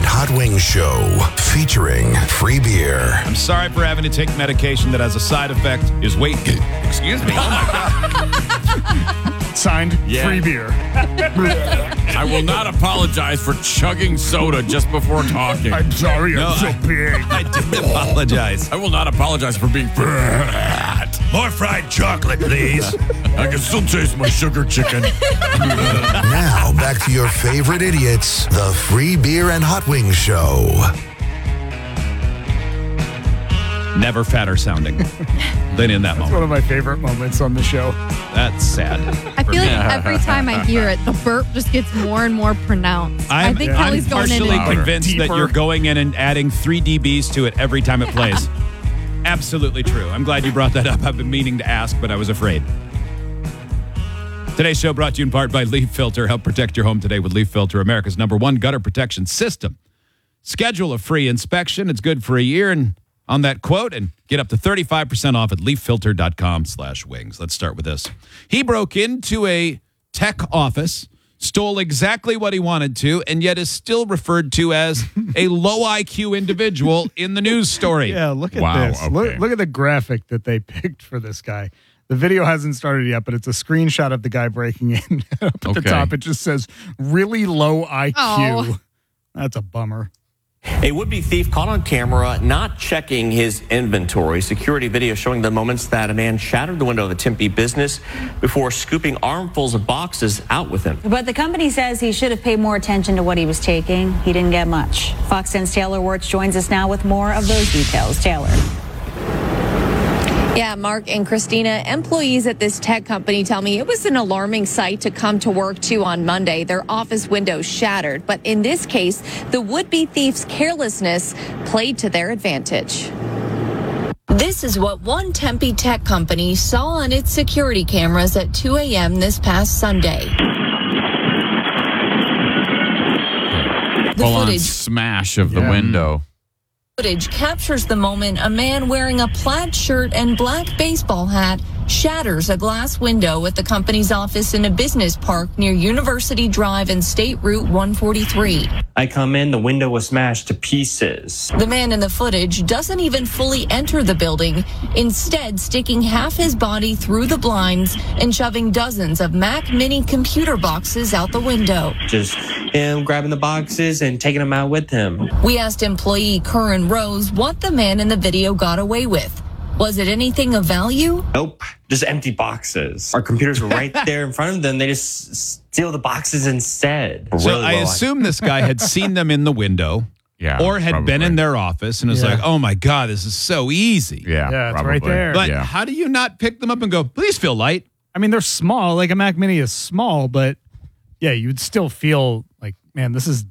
and Hot Wings Show, featuring free beer. I'm sorry for having to take medication that has a side effect is weight gain. Excuse me. Oh my God. Signed, free beer. I will not apologize for chugging soda just before talking. I'm sorry, I'm so big. I did apologize. I will not apologize for being fat. More fried chocolate, please. I can still taste my sugar chicken. Now, back to your favorite idiots, the Free Beer and Hot Wings Show. Never fatter sounding than in that One moment. of my favorite moments on the show. That's sad. I feel like every time I hear it, the burp just gets more and more pronounced. I think I'm Kelly's going in partially and convinced that deeper. you're going in and adding 3 dBs to it every time it plays. Absolutely true. I'm glad you brought that up. I've been meaning to ask, but I was afraid. Today's show brought to you in part by Leaf Filter. Help protect your home today with Leaf Filter, America's #1 gutter protection system. Schedule a free inspection. It's good for a year. And on that quote, and get up to 35% off at leaffilter.com/wings. Let's start with this. He broke into a tech office, stole exactly what he wanted to, and yet is still referred to as a low IQ individual in the news story. Yeah, look at Wow, this. okay. Look at the graphic that they picked for this guy. The video hasn't started yet, but it's a screenshot of the guy breaking in. Up at the Okay. top, it just says, really low IQ. Oh. That's a bummer. A would-be thief caught on camera not checking his inventory. Security video showing the moments that a man shattered the window of a Tempe business before scooping armfuls of boxes out with him. But the company says he should have paid more attention to what he was taking. He didn't get much. Fox 10's Taylor Wirtz joins us now with more of those details. Taylor. Yeah, Mark and Christina, employees at this tech company tell me it was an alarming sight to come to work to on Monday. Their office windows shattered. But in this case, the would-be thief's carelessness played to their advantage. This is what one Tempe tech company saw on its security cameras at 2 a.m. this past Sunday. The Full on footage smash of the window. Footage captures the moment a man wearing a plaid shirt and black baseball hat shatters a glass window at the company's office in a business park near University Drive and State Route 143. I come in, the window was smashed to pieces. The man in the footage doesn't even fully enter the building, instead sticking half his body through the blinds and shoving dozens of Mac Mini computer boxes out the window. Just him grabbing the boxes and taking them out with him. We asked employee Curran Rose what the man in the video got away with. Was it anything of value? Nope, just empty boxes. Our computers were right there in front of them. They just steal the boxes instead. So Really I low assume this guy had seen them in the window Yeah. or had been in their office and was Yeah. like, oh my God, this is so easy. Yeah, Yeah, it's probably. right there. But yeah. how do you not pick them up and go, please feel light? I mean, they're small. Like a Mac Mini is small, but yeah, you'd still feel like, man, this is